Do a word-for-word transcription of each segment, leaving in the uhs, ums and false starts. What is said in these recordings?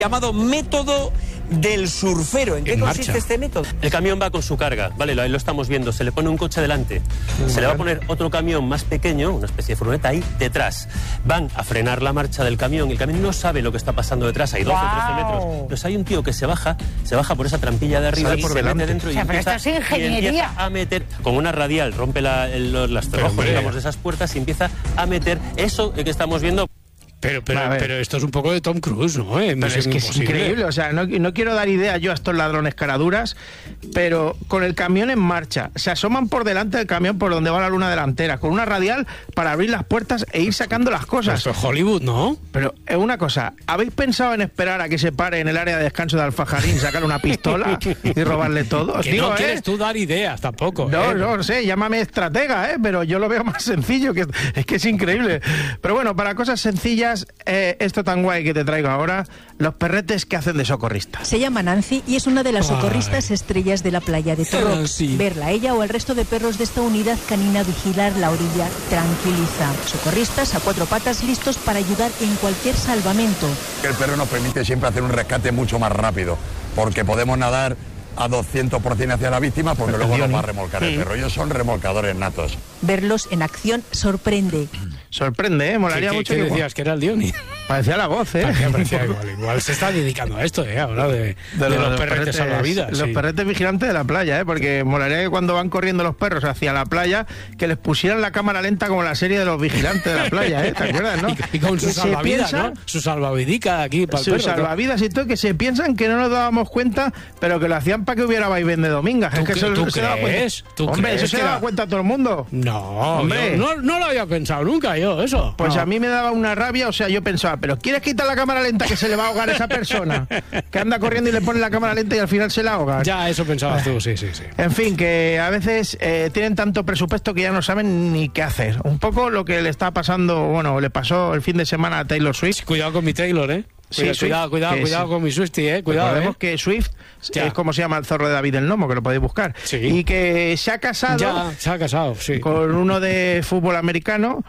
Llamado método del surfero. ¿En qué consiste este método? El camión va con su carga, vale, lo, ahí lo estamos viendo, se le pone un coche delante, se le va a poner otro camión más pequeño, una especie de furgoneta ahí detrás. Van a frenar la marcha del camión, el camión no sabe lo que está pasando detrás, hay doce o trece metros. Entonces hay un tío que se baja, se baja por esa trampilla de arriba y se mete dentro, o sea, y, empieza, esto es ingeniería. y empieza a meter, con una radial, rompe la, el, las cerrojos, digamos, de esas puertas y empieza a meter eso que estamos viendo. Pero, pero, pero esto es un poco de Tom Cruise, ¿no? Eh, pero es que es increíble, o sea, no, no quiero dar idea yo a estos ladrones caraduras, pero con el camión en marcha, se asoman por delante del camión por donde va la luna delantera, con una radial para abrir las puertas e ir sacando las cosas. Esto es Hollywood, ¿no? Pero es una cosa, ¿habéis pensado en esperar a que se pare en el área de descanso de Alfajarín, sacar una pistola y robarle todo? Os que digo, no ¿eh? quieres tú dar ideas tampoco. No, ¿eh? no, no sé, llámame estratega, ¿eh? Pero yo lo veo más sencillo, que es que es increíble. Pero bueno, para cosas sencillas, eh, esto tan guay que te traigo ahora, los perretes que hacen de socorristas. Se llama Nancy y es una de las socorristas Ay. estrellas de la playa de Torrox. Ah, sí. Verla a ella o al resto de perros de esta unidad canina vigilar la orilla tranquiliza. Socorristas a cuatro patas listos para ayudar en cualquier salvamento. El perro nos permite siempre hacer un rescate mucho más rápido, porque podemos nadar a doscientos por ciento hacia la víctima, porque luego nos va a remolcar el perro. Ellos son remolcadores natos. Verlos en acción sorprende. Sorprende, ¿eh? Molaría ¿Qué, mucho. ¿qué que decías? ¿Que era el Dioni? Parecía la voz, ¿eh? Parecía, parecía igual, igual. Se está dedicando a esto, ¿eh? Ahora de, de, de los, los perretes salvavidas. Los sí. perretes vigilantes de la playa, ¿eh? Porque molaría que cuando van corriendo los perros hacia la playa, que les pusieran la cámara lenta como la serie de los vigilantes de la playa, ¿eh? ¿Te acuerdas, no? Y, y con que su salvavidas, piensa, ¿no? Su salvavidica aquí para el Su perro. salvavidas y todo, que se piensan que no nos dábamos cuenta, pero que lo hacían para que hubiera vaivén de domingas. ¿Tú, es que eso, ¿tú eso se daba crees? cuenta. ¿Tú Hombre, crees eso se que daba era... cuenta todo el mundo. No, hombre. No, no lo había pensado nunca yo, eso. Pues no. a mí me daba una rabia, o sea, yo pensaba, pero ¿quieres quitar la cámara lenta que se le va a ahogar a esa persona? Que anda corriendo y le pone la cámara lenta y al final se la ahoga. Ya, eso pensabas tú, sí, sí, sí. En fin, que a veces eh, tienen tanto presupuesto que ya no saben ni qué hacer. Un poco lo que le está pasando, bueno, le pasó el fin de semana a Taylor Swift. Cuidado con mi Taylor, ¿eh? Sí, cuidado, Swift, cuidado, cuidado, cuidado sí. con mi Swiftie, eh, cuidado. Recordemos eh. que Swift ya. es como se llama el zorro de David el Nomo, que lo podéis buscar. Sí. Y que se ha casado. Ya, se ha casado, sí. Con uno de fútbol americano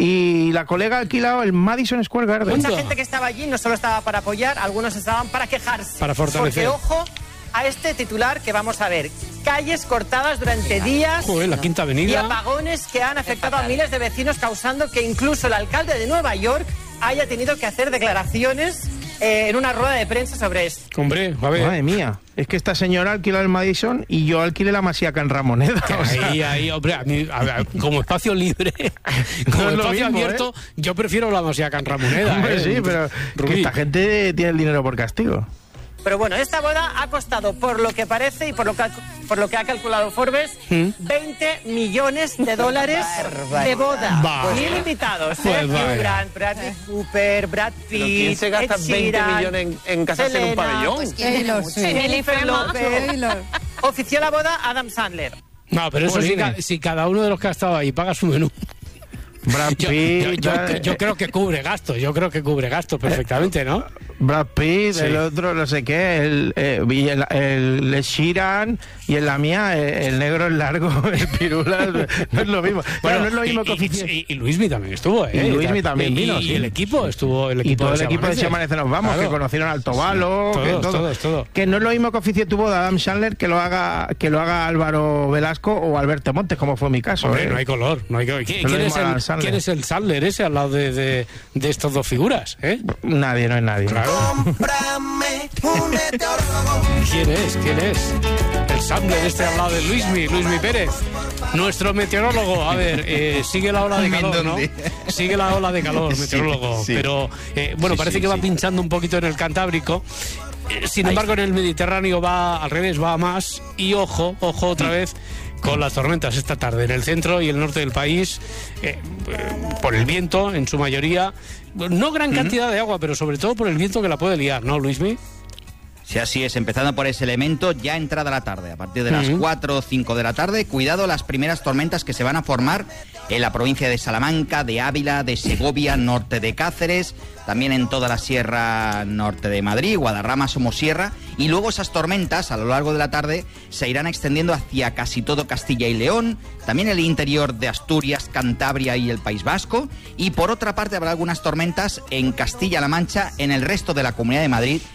y la colega ha alquilado el Madison Square Garden. Mucha gente que estaba allí no solo estaba para apoyar, algunos estaban para quejarse. Para fortalecer. Porque, ojo, a este titular que vamos a ver. Calles cortadas durante días. Joder, la Quinta Avenida. Y apagones que han afectado a miles de vecinos, causando que incluso el alcalde de Nueva York haya tenido que hacer declaraciones eh, en una rueda de prensa sobre esto. Hombre, a ver. Madre mía, es que esta señora alquila el Madison y yo alquilé la Masiaca en Ramoneda. O sea, Ahí, ahí, hombre, a mí, a ver, como espacio libre, como No es lo espacio mismo, abierto, ¿eh? yo prefiero la Masiaca en Ramoneda. Hombre, ¿eh? sí, pero Rubí. que esta gente tiene el dinero por castigo. Pero bueno, esta boda ha costado, por lo que parece y por lo que ha, por lo que ha calculado Forbes, ¿Mm? veinte millones de dólares de boda. Va. Mil invitados. Pues Sergio vaya. Grant, Bradley Cooper, Brad ¿Pero quién Pitt, se gasta Ed veinte Sheeran, millones en, en casarse en un Selena, pabellón? pues, Taylor Swift. Jennifer López. Taylor. Ofició la boda Adam Sandler. No, pero eso sí, Jolines. ca- si cada uno de los que ha estado ahí paga su menú. Brad Yo, Pitt, yo, yo, eh, yo creo que cubre gastos, yo creo que cubre gastos perfectamente, ¿no? Brad Pitt, Sí. el otro no sé qué, el, eh, y el, el, el Sheeran y en la mía el, el negro, el largo, el pirula, no es lo mismo. Bueno, no es lo mismo y, que ofici- y, y Luismi también estuvo, ¿eh? Y Luismi también Y- vino, y sí. el equipo estuvo, el Y equipo todo el de equipo de Si Amanece Nos Vamos, Claro. que conocieron al Tobalo, Sí, que todos, todo. todos, todos. Que no es lo mismo que oficie tu boda Adam Sandler que lo haga que lo haga Álvaro Velasco o Alberto Montes, como fue mi caso. Hombre, ¿eh? no hay color, no hay color. ¿Quién, No quién es es Adam el, Sandler. ¿Quién es el Sandler ese al lado de, de, de estas dos figuras? ¿eh? Nadie, no es nadie. Claro. ¿Quién es? ¿Quién es? El Sandler este al lado de Luismi, Luismi Pérez. Nuestro meteorólogo. A ver, eh, sigue la ola de calor, ¿no? Sigue la ola de calor, meteorólogo. Sí, sí. Pero, eh, bueno, Sí, parece sí, que va sí. pinchando un poquito en el Cantábrico. Eh, Sin embargo, en el Mediterráneo va al revés, va a más. Y ojo, ojo otra vez con las tormentas esta tarde en el centro y el norte del país, eh, eh, por el viento en su mayoría. No gran cantidad de agua, pero sobre todo por el viento que la puede liar, ¿no, Luismi? Sí, así es, empezando por ese elemento, ya entrada la tarde, a partir de las Ujú. cuatro o cinco de la tarde, cuidado las primeras tormentas que se van a formar en la provincia de Salamanca, de Ávila, de Segovia, norte de Cáceres, también en toda la sierra norte de Madrid, Guadarrama, Somosierra, y luego esas tormentas a lo largo de la tarde se irán extendiendo hacia casi todo Castilla y León, también el interior de Asturias, Cantabria y el País Vasco, y por otra parte habrá algunas tormentas en Castilla-La Mancha, en el resto de la Comunidad de Madrid